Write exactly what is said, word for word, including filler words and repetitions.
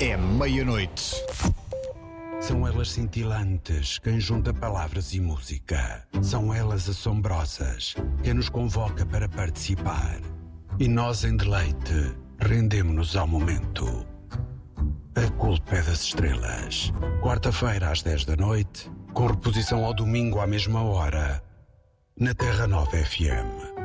É meia-noite. São elas cintilantes, quem junta palavras e música. São elas assombrosas, quem nos convoca para participar. E nós, em deleite, rendemo-nos ao momento. A culpa é das estrelas. Quarta-feira, às dez da noite, com reposição ao domingo à mesma hora, na Terra Nova F M.